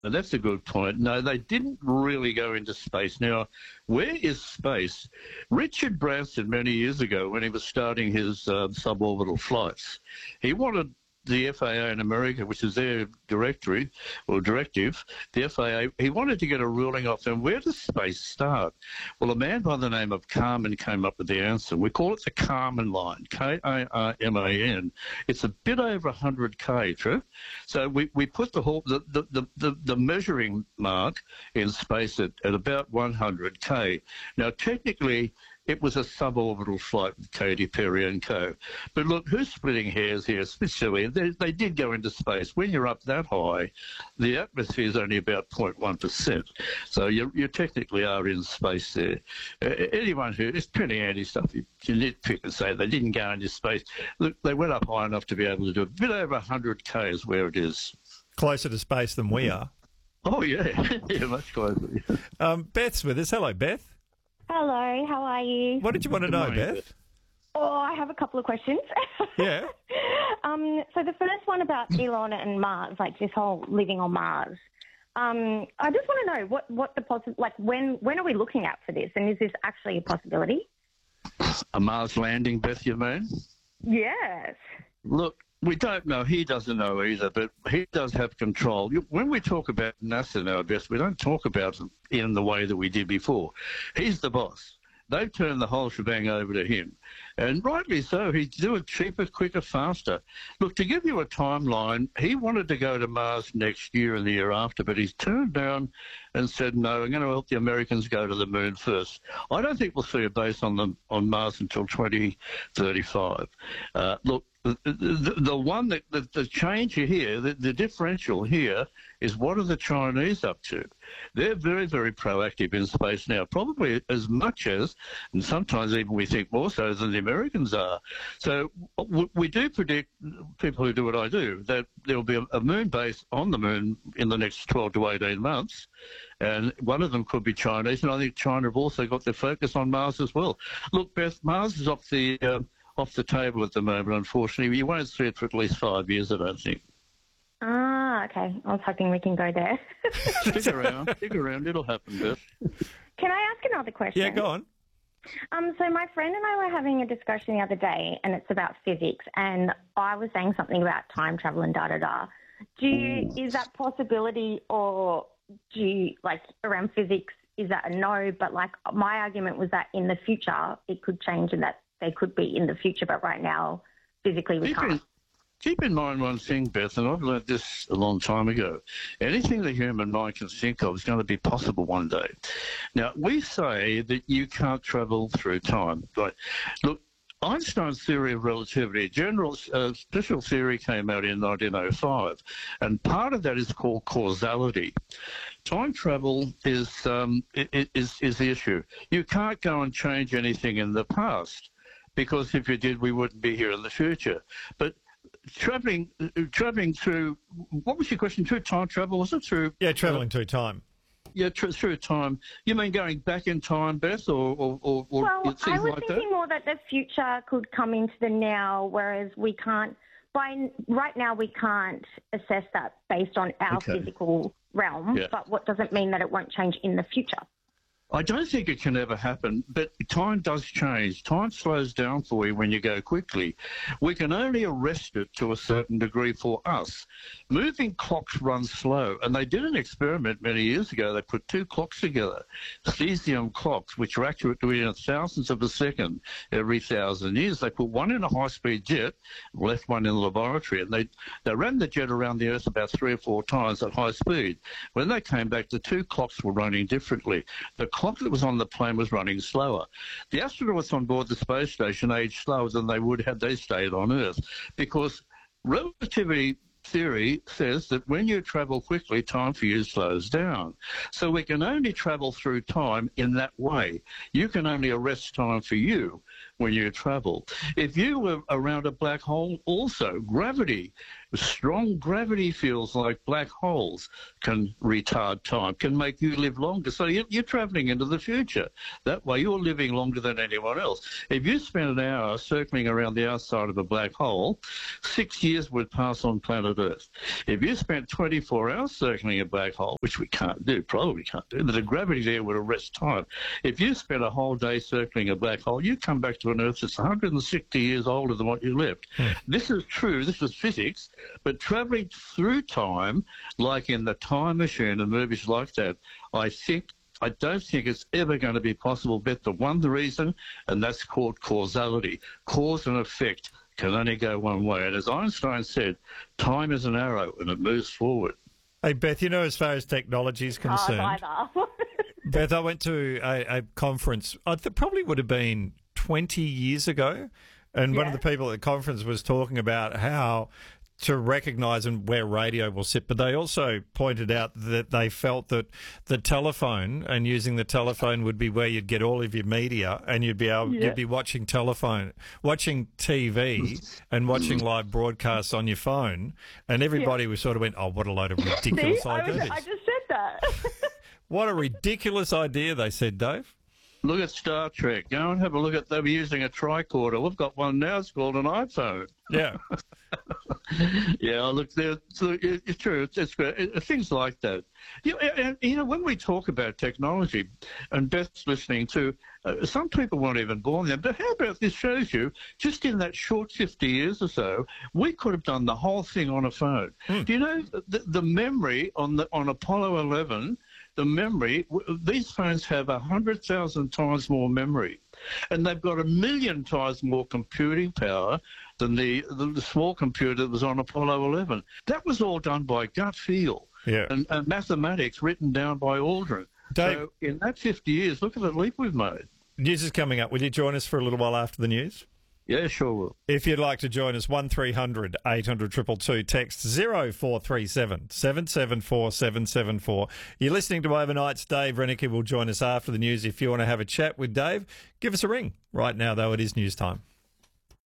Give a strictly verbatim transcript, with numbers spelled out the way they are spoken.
And that's a good point. No, they didn't really go into space. Now, where is space? Richard Branson, many years ago, when he was starting his uh, suborbital flights, he wanted the F A A in America, which is their directory or directive, the F A A, he wanted to get a ruling off them. Where does space start? Well, a man by the name of Kármán came up with the answer. We call it the Kármán line, K A R M A N. It's a bit over one hundred K, true? So we, we put the, whole, the, the, the, the, the measuring mark in space at, at about one hundred K. Now, technically, it was a suborbital flight with Katy Perry and co. But look, who's splitting hairs here? Especially, they, they did go into space. When you're up that high, the atmosphere is only about zero point one percent. So you, you technically are in space there. Uh, anyone who, it's pretty anti stuff, you, you nitpick and say they didn't go into space. Look, they went up high enough to be able to do it. A bit over one hundred K is where it is. Closer to space than we are. Oh, yeah. Yeah, much closer. Yeah. Um, Beth's with us. Hello, Beth. Hello, how are you? What did you want to know, Beth? Oh, I have a couple of questions. Yeah. um, so the first one about Elon and Mars, like this whole living on Mars. Um, I just want to know what, what the possi- like when when are we looking at for this, and is this actually a possibility? A Mars landing, Beth, you mean? Yes. Look, we don't know. He doesn't know either, but he does have control. When we talk about NASA now, Beth, we don't talk about it in the way that we did before. He's the boss. They've turned the whole shebang over to him. And rightly so. He'd do it cheaper, quicker, faster. Look, to give you a timeline, he wanted to go to Mars next year and the year after, but he's turned down and said, no, I'm going to help the Americans go to the moon first. I don't think we'll see a base on, the, on Mars until twenty thirty-five. Uh, look, The, the, the one that the, the change here, the, the differential here, is what are the Chinese up to? They're very, very proactive in space now, probably as much as, and sometimes even we think more so than the Americans are. So w- we do predict, people who do what I do, that there will be a, a moon base on the moon in the next twelve to eighteen months. And one of them could be Chinese, and I think China have also got their focus on Mars as well. Look, Beth, Mars is off the... Uh, off the table at the moment, unfortunately. You won't see it for at least five years, I don't think. Ah, okay. I was hoping we can go there. Stick around. Stick around. It'll happen, Beth. Can I ask another question? Yeah, go on. Um, so my friend and I were having a discussion the other day, and it's about physics, and I was saying something about time travel and da-da-da. Do you, is that possibility, or do you, like, around physics, is that a no? But, like, my argument was that in the future it could change and that they could be in the future, but right now, physically, we keep can't. In, keep in mind one thing, Beth, and I've learned this a long time ago. Anything the human mind can think of is going to be possible one day. Now, we say that you can't travel through time. But look, Einstein's theory of relativity, general uh, special theory, came out in nineteen oh five, and part of that is called causality. Time travel is um, is is the issue. You can't go and change anything in the past, because if you did, we wouldn't be here in the future. But traveling, traveling through, what was your question? Through time travel, was it through? Yeah, traveling uh, through time. Yeah, tr- through time. You mean going back in time, Beth, or or, or, or well, things I was like thinking that? more that the future could come into the now, whereas we can't. By right now, we can't assess that based on our Okay. physical realm. Yeah. But what doesn't mean that it won't change in the future. I don't think it can ever happen, but time does change. Time slows down for you when you go quickly. We can only arrest it to a certain degree for us. Moving clocks run slow, and they did an experiment many years ago. They put two clocks together, cesium clocks, which are accurate to within thousandths of a second every thousand years. They put one in a high-speed jet, left one in the laboratory, and they, they ran the jet around the Earth about three or four times at high speed. When they came back, the two clocks were running differently. The clock that was on the plane was running slower. The astronauts on board the space station aged slower than they would had they stayed on Earth, because relativity theory says that when you travel quickly, time for you slows down. So we can only travel through time in that way. You can only arrest time for you when you travel. If you were around a black hole, also gravity, strong gravity fields like black holes can retard time, can make you live longer. So you're, you're traveling into the future. That way you're living longer than anyone else. If you spent an hour circling around the outside of a black hole, six years would pass on planet Earth. If you spent twenty-four hours circling a black hole, which we can't do, probably can't do, the gravity there would arrest time. If you spent a whole day circling a black hole, you come back to an Earth that's one hundred sixty years older than what you left. Hmm. This is true. This is physics. But travelling through time, like in the Time Machine and movies like that, I think I don't think it's ever going to be possible. But the one reason, and that's called causality. Cause and effect can only go one way. And as Einstein said, time is an arrow and it moves forward. Hey, Beth, you know, as far as technology is concerned, Oh, Beth, I went to a, a conference, I th- probably would have been twenty years ago, and yeah. one of the people at the conference was talking about how to recognise and where radio will sit, but they also pointed out that they felt that the telephone and using the telephone would be where you'd get all of your media, and you'd be able, yeah. you'd be watching telephone, watching T V, and watching live broadcasts on your phone, and everybody yeah. was sort of went, "Oh, what a load of ridiculous See, ideas!" I, was, I just said that. What a ridiculous idea, they said, Dave. Look at Star Trek. Go and have a look at, they were using a tricorder. We've got one now, it's called an iPhone. Yeah. yeah, look, there, so it's true. It's, it's it, things like that. You, and, you know, when we talk about technology, and Beth's listening too, uh, some people weren't even born then, but how about this shows you, just in that short fifty years or so, we could have done the whole thing on a phone. Mm. Do you know the, the memory on the on Apollo eleven, the memory, these phones have one hundred thousand times more memory, and they've got a million times more computing power than the, the, the small computer that was on Apollo eleven. That was all done by gut feel yeah. and, and mathematics written down by Aldrin. Dave, so in that fifty years, look at the leap we've made. News is coming up. Will you join us for a little while after the news? Yeah, sure will. If you'd like to join us, one three hundred eight hundred two two two, text zero four three seven seven seven four seven seven four. You're listening to Overnights. Dave Rennicky will join us after the news. If you want to have a chat with Dave, give us a ring. Right now, though, it is news time.